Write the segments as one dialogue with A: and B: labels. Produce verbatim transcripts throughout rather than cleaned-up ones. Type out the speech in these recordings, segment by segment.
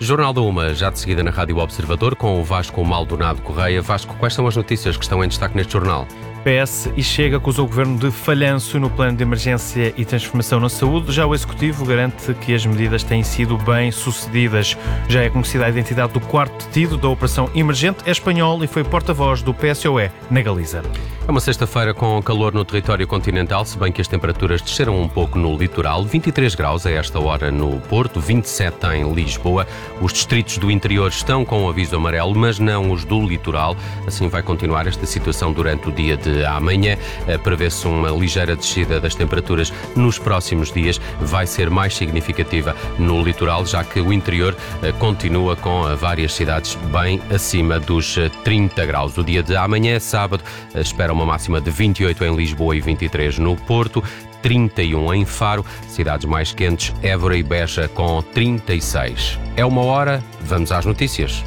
A: Jornal da Uma, já de seguida na Rádio Observador, com o Vasco Maldonado Correia. Vasco, quais são as notícias que estão em destaque neste jornal?
B: P S e Chega acusou o Governo de falhanço no plano de emergência e transformação na saúde. Já o Executivo garante que as medidas têm sido bem sucedidas. Já é conhecida a identidade do quarto detido da operação emergente, é espanhol e foi porta-voz do P S O E na Galiza.
A: É uma sexta-feira com calor no território continental, se bem que as temperaturas desceram um pouco no litoral. vinte e três graus a esta hora no Porto, vinte e sete em Lisboa. Os distritos do interior estão com um aviso amarelo, mas não os do litoral. Assim vai continuar esta situação durante o dia de amanhã. Prevê-se uma ligeira descida das temperaturas nos próximos dias. Vai ser mais significativa no litoral, já que o interior continua com várias cidades bem acima dos trinta graus. O dia de amanhã, sábado, espera uma máxima de vinte e oito em Lisboa e vinte e três no Porto, trinta e um em Faro, cidades mais quentes, Évora e Beja com trinta e seis. É uma hora, vamos às notícias.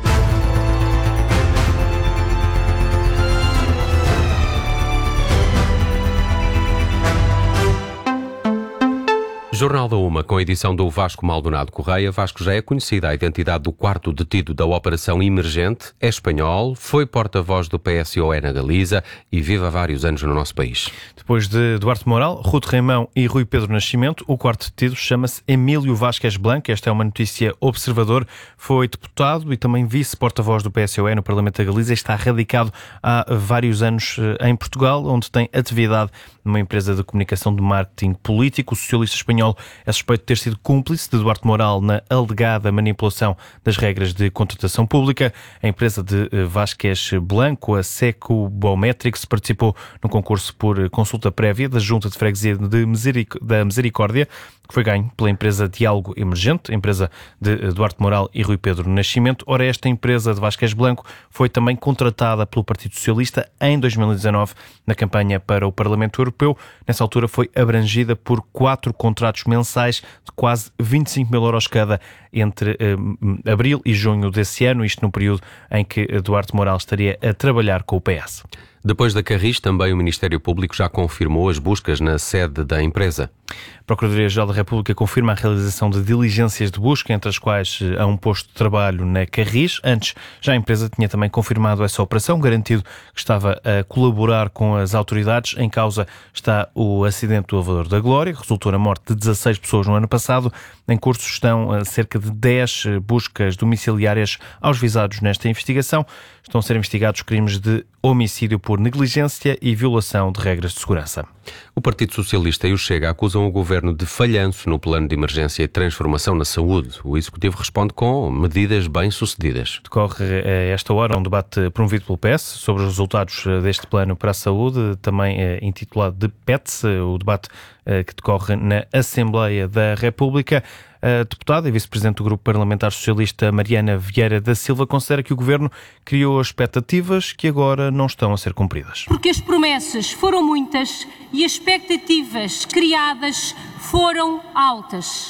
A: Jornal da Uma, com a edição do Vasco Maldonado Correia. Vasco, já é conhecida a identidade do quarto detido da operação emergente, é espanhol, foi porta-voz do P S O E na Galiza e vive há vários anos no nosso país.
B: Depois de Duarte Moral, Ruth Reimão e Rui Pedro Nascimento, o quarto detido chama-se Emílio Vázquez Blanco. Esta é uma notícia Observador. Foi deputado e também vice-porta-voz do P S O E no Parlamento da Galiza e está radicado há vários anos em Portugal, onde tem atividade numa empresa de comunicação de marketing político. O socialista espanhol é suspeito de ter sido cúmplice de Duarte Moral na alegada manipulação das regras de contratação pública. A empresa de Vázquez Blanco, a Seco Biometrics, participou no concurso por consulta prévia da Junta de Freguesia de Miseric- da Misericórdia, que foi ganho pela empresa Diálogo Emergente, a empresa de Duarte Moral e Rui Pedro Nascimento. Ora, esta empresa de Vázquez Blanco foi também contratada pelo Partido Socialista em dois mil e dezanove na campanha para o Parlamento Europeu. Nessa altura foi abrangida por quatro contratos mensais de quase vinte e cinco mil euros cada entre eh, abril e junho desse ano, isto no período em que Duarte Moral estaria a trabalhar com o P S.
A: Depois da Carris, também o Ministério Público já confirmou as buscas na sede da empresa.
B: A Procuradoria-Geral da República confirma a realização de diligências de busca, entre as quais há um posto de trabalho na Carris. Antes, já a empresa tinha também confirmado essa operação, garantido que estava a colaborar com as autoridades. Em causa está o acidente do elevador da Glória, que resultou na morte de dezasseis pessoas no ano passado. Em curso estão cerca de dez buscas domiciliárias aos visados nesta investigação. Estão a ser investigados crimes de homicídio por negligência e violação de regras de segurança.
A: O Partido Socialista e o Chega acusam o Governo de falhanço no plano de emergência e transformação na saúde. O Executivo responde com medidas bem-sucedidas.
B: Decorre a esta hora um debate promovido pelo P S sobre os resultados deste plano para a saúde, também intitulado de P E T S, o debate que decorre na Assembleia da República. A deputada e vice-presidente do Grupo Parlamentar Socialista, Mariana Vieira da Silva, considera que o Governo criou expectativas que agora não estão a ser cumpridas.
C: Porque as promessas foram muitas e as expectativas criadas foram altas.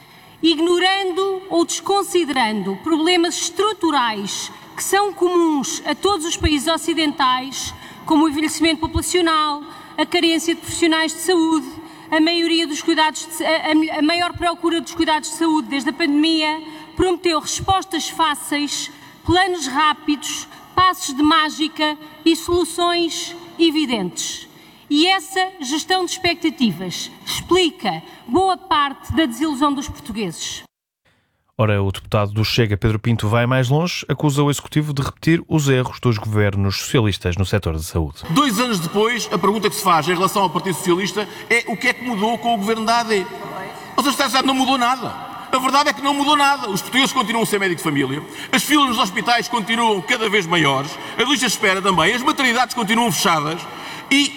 C: Ignorando ou desconsiderando problemas estruturais que são comuns a todos os países ocidentais, como o envelhecimento populacional, a carência de profissionais de saúde, a maioria dos cuidados de, a, a maior procura dos cuidados de saúde desde a pandemia, prometeu respostas fáceis, planos rápidos, passos de mágica e soluções evidentes. E essa gestão de expectativas explica boa parte da desilusão dos portugueses.
B: Ora, o deputado do Chega, Pedro Pinto, vai mais longe, acusa o Executivo de repetir os erros dos governos socialistas no setor da saúde.
D: Dois anos depois, a pergunta que se faz em relação ao Partido Socialista é o que é que mudou com o governo da A D? Ou seja, não mudou nada. A verdade é que não mudou nada. Os portugueses continuam sem médico de família, as filas nos hospitais continuam cada vez maiores, as listas de espera também, as maternidades continuam fechadas e,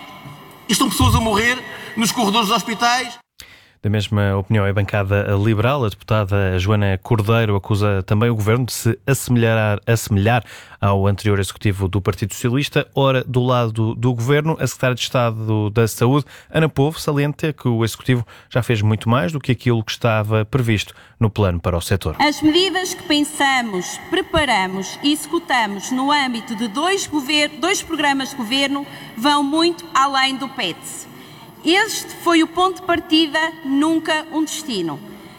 D: e estão pessoas a morrer nos corredores dos hospitais.
B: Da mesma opinião é a bancada liberal. A deputada Joana Cordeiro acusa também o Governo de se assemelhar, assemelhar ao anterior Executivo do Partido Socialista. Ora, do lado do Governo, a Secretária de Estado da Saúde, Ana Povo, salienta que o Executivo já fez muito mais do que aquilo que estava previsto no plano para o setor.
E: As medidas que pensamos, preparamos e executamos no âmbito de dois, gover- dois programas de governo vão muito além do P E T S. Este foi o ponto de partida, nunca um destino.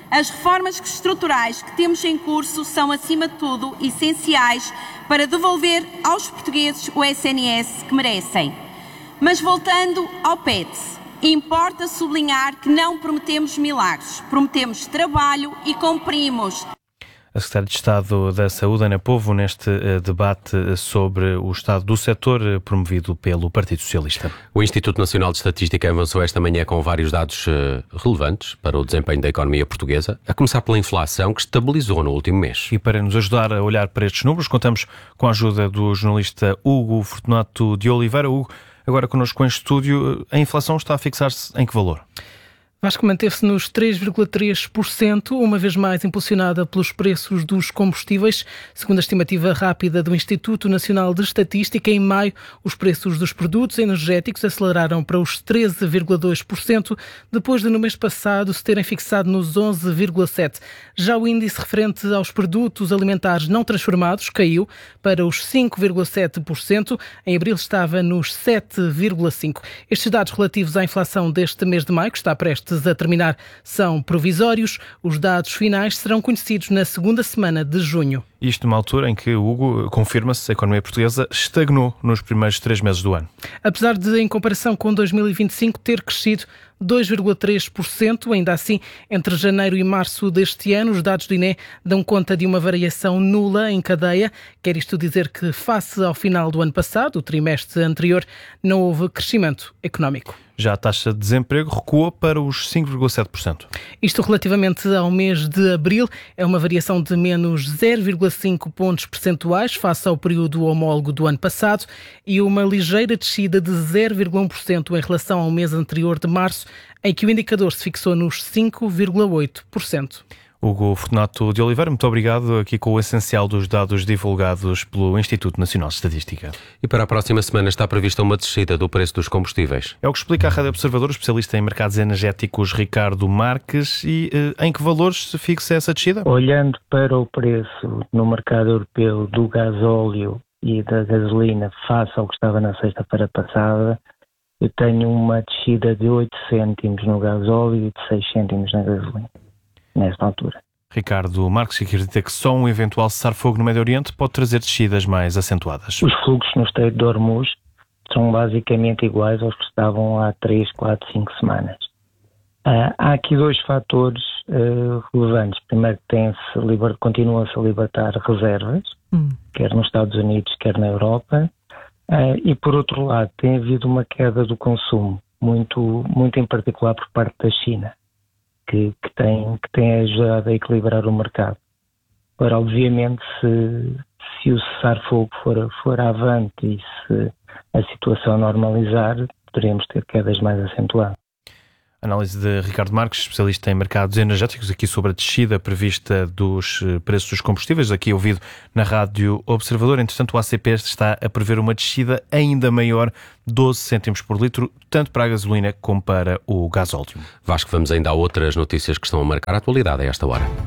E: As reformas estruturais que temos em curso são, acima de tudo, essenciais para devolver aos portugueses o I C S que merecem. Mas voltando ao P E T, importa sublinhar que não prometemos milagres, prometemos trabalho e cumprimos.
B: A Secretária de Estado da Saúde, Ana Povo, neste uh, debate sobre o estado do setor uh, promovido pelo Partido Socialista.
A: O Instituto Nacional de Estatística avançou esta manhã com vários dados uh, relevantes para o desempenho da economia portuguesa, a começar pela inflação, que estabilizou no último mês.
B: E para nos ajudar a olhar para estes números, contamos com a ajuda do jornalista Hugo Fortunato de Oliveira. Hugo, agora connosco em estúdio, a inflação está a fixar-se em que valor?
F: Vasco, manteve-se nos três vírgula três por cento, uma vez mais impulsionada pelos preços dos combustíveis. Segundo a estimativa rápida do Instituto Nacional de Estatística, em maio, os preços dos produtos energéticos aceleraram para os treze vírgula dois por cento, depois de no mês passado se terem fixado nos onze vírgula sete por cento. Já o índice referente aos produtos alimentares não transformados caiu para os cinco vírgula sete por cento. Em abril estava nos sete vírgula cinco por cento. Estes dados relativos à inflação deste mês de maio, que está prestes a terminar, são provisórios. Os dados finais serão conhecidos na segunda semana de junho.
B: Isto numa altura em que, Hugo, confirma-se, a economia portuguesa estagnou nos primeiros três meses do ano.
F: Apesar de, em comparação com dois mil e vinte e cinco, ter crescido dois vírgula três por cento, ainda assim, entre janeiro e março deste ano, os dados do I N E dão conta de uma variação nula em cadeia. Quer isto dizer que, face ao final do ano passado, o trimestre anterior, não houve crescimento económico.
B: Já a taxa de desemprego recua para os cinco vírgula sete por cento.
F: Isto relativamente ao mês de abril é uma variação de menos zero vírgula cinco pontos percentuais face ao período homólogo do ano passado e uma ligeira descida de zero vírgula um por cento em relação ao mês anterior de março, em que o indicador se fixou nos cinco vírgula oito por cento.
B: Hugo Fortunato de Oliveira, muito obrigado, aqui com o essencial dos dados divulgados pelo Instituto Nacional de Estatística.
A: E para a próxima semana está prevista uma descida do preço dos combustíveis.
B: É o que explica a Rádio Observador, especialista em mercados energéticos, Ricardo Marques. E eh, em que valores se fixa essa descida?
G: Olhando para o preço no mercado europeu do gasóleo e da gasolina face ao que estava na sexta-feira passada, eu tenho uma descida de oito cêntimos no gasóleo e de seis cêntimos na gasolina, nesta altura.
B: Ricardo Marques acredita que só um eventual cessar-fogo no Médio Oriente pode trazer descidas mais acentuadas.
G: Os fluxos no Estreito de Hormuz são basicamente iguais aos que estavam há três, quatro, cinco semanas. Uh, há aqui dois fatores uh, relevantes. Primeiro, tem-se liber... continuam-se a libertar reservas, hum. quer nos Estados Unidos, quer na Europa. Uh, e, por outro lado, tem havido uma queda do consumo, muito, muito em particular por parte da China, que, que, tem, que tem ajudado a equilibrar o mercado. Agora, obviamente, se, se o cessar-fogo for, for avante e se a situação normalizar, poderemos ter quedas mais acentuadas.
B: Análise de Ricardo Marques, especialista em mercados energéticos, aqui sobre a descida prevista dos preços dos combustíveis, aqui ouvido na Rádio Observador. Entretanto, o A C P está a prever uma descida ainda maior, doze cêntimos por litro, tanto para a gasolina como para o gasóleo.
A: Vasco, vamos ainda a outras notícias que estão a marcar a atualidade a esta hora.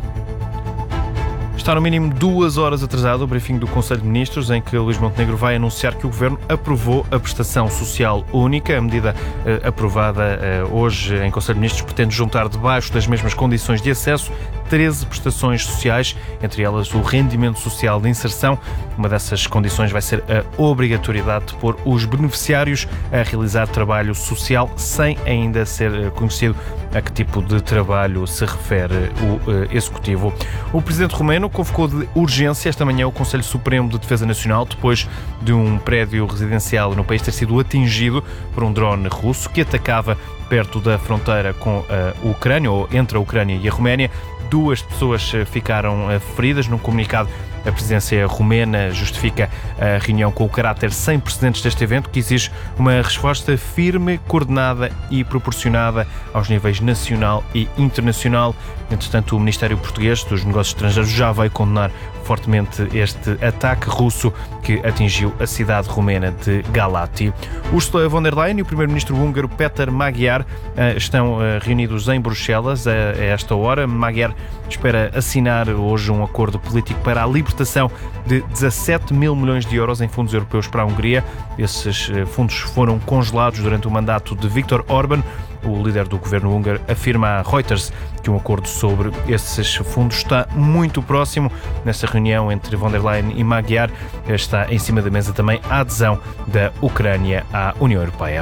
B: Está no mínimo duas horas atrasado o briefing do Conselho de Ministros, em que Luís Montenegro vai anunciar que o Governo aprovou a prestação social única. A medida eh, aprovada eh, hoje em Conselho de Ministros pretende juntar debaixo das mesmas condições de acesso treze prestações sociais, entre elas o rendimento social de inserção. Uma dessas condições vai ser a obrigatoriedade de pôr os beneficiários a realizar trabalho social, sem ainda ser conhecido a que tipo de trabalho se refere o Executivo. O Presidente romeno convocou de urgência esta manhã o Conselho Supremo de Defesa Nacional, depois de um prédio residencial no país ter sido atingido por um drone russo que atacava perto da fronteira com a Ucrânia, ou entre a Ucrânia e a Roménia. Duas pessoas ficaram feridas. Num comunicado, a presidência romena justifica a reunião com o caráter sem precedentes deste evento, que exige uma resposta firme, coordenada e proporcionada aos níveis nacional e internacional. Entretanto, o Ministério Português dos Negócios Estrangeiros já veio condenar fortemente este ataque russo que atingiu a cidade romena de Galati. Ursula von der Leyen e o primeiro-ministro húngaro Péter Magyar estão reunidos em Bruxelas a esta hora. Magyar espera assinar hoje um acordo político para a libertação de dezassete mil milhões de euros em fundos europeus para a Hungria. Esses fundos foram congelados durante o mandato de Viktor Orbán. O líder do governo húngaro afirma à Reuters que um acordo sobre esses fundos está muito próximo. Nesta reunião entre von der Leyen e Magyar está em cima da mesa também a adesão da Ucrânia à União Europeia.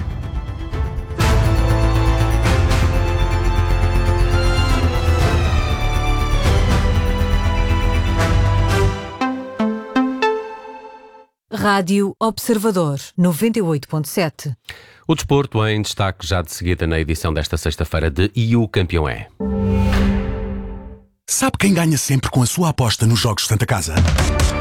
H: Rádio Observador, noventa e oito ponto sete.
A: O desporto em destaque já de seguida na edição desta sexta-feira de E o Campeão é.
I: Sabe quem ganha sempre com a sua aposta nos Jogos Santa Casa?